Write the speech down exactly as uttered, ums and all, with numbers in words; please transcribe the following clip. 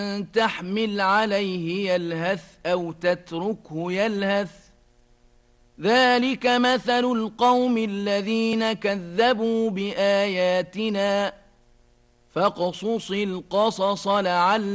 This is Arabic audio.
تحمل عليه يلهث أو تتركه يلهث ذلك مثل القوم الذين كذبوا بآياتنا فاقصص القصص لعل